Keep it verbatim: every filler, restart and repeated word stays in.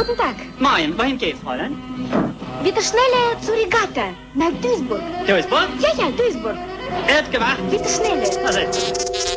Guten Tag. Moin, wohin geht's, Fräulein? Bitte schneller zur Regatta, nach Duisburg. Duisburg? Ja, ja, Duisburg. Wird gemacht. Bitte schneller. Also.